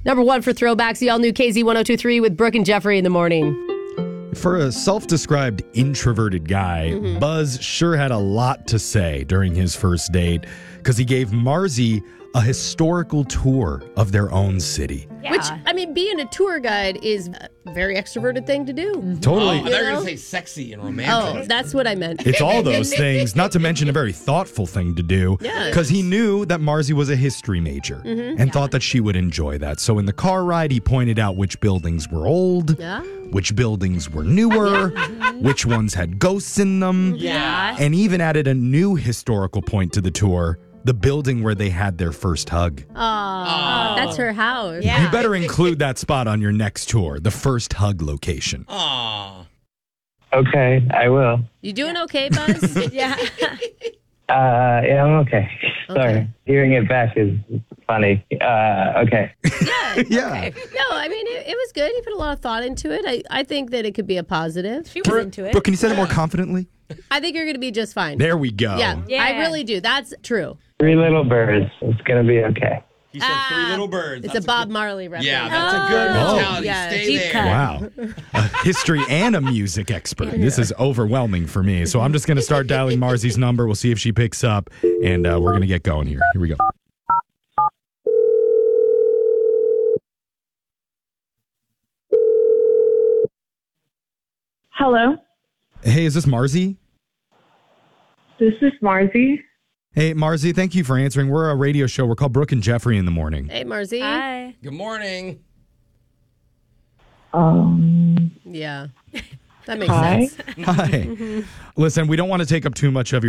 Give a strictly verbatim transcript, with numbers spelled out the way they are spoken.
Number one for throwbacks, the all-new K Z one oh two three with Brooke and Jeffrey in the morning. For a self-described introverted guy, mm-hmm. Buzz sure had a lot to say during his first date because he gave Marzi a historical tour of their own city. Yeah. Which, I mean, being a tour guide is a very extroverted thing to do. Mm-hmm. Totally. Oh, I thought you were going to say sexy and romantic. Oh, that's what I meant. It's all those things, not to mention a very thoughtful thing to do. Because he knew that Marzi was a history major mm-hmm. and yeah. thought that she would enjoy that. So in the car ride, he pointed out which buildings were old, yeah. which buildings were newer, which ones had ghosts in them, yeah. and even added a new historical point to the tour. The building where they had their first hug. Oh, oh. That's her house. Yeah. You better include that spot on your next tour, the first hug location. Aw. Okay, I will. You doing okay, Buzz? yeah. Uh, yeah, I'm okay. Sorry. Okay. Hearing it back is funny. Uh, okay. Yeah. yeah. Okay. No, I mean, it, it was good. He put a lot of thought into it. I, I think that it could be a positive. She was Brooke, into it. Brooke, can you say that more confidently? I think you're going to be just fine. There we go. Yeah, yeah, I really do. That's true. Three little birds. It's going to be okay. He said Ah, three little birds. It's That's a Bob good, Marley reference. Yeah, that's a good Oh. mentality. Yeah, Stay deep there. cut. Wow. A history and a music expert. This is overwhelming for me. So I'm just going to start dialing Marzi's number. We'll see if she picks up, and uh, we're going to get going here. Here we go. Hello, Hey, is this Marzi? this is Marzi. Hey, Marzi, thank you for answering. We're a radio show. We're called Brooke and Jeffrey in the morning. Hey, Marzi. Hi. Good morning. Um, Yeah. That makes Hi. sense. Hi. Listen, we don't want to take up too much of your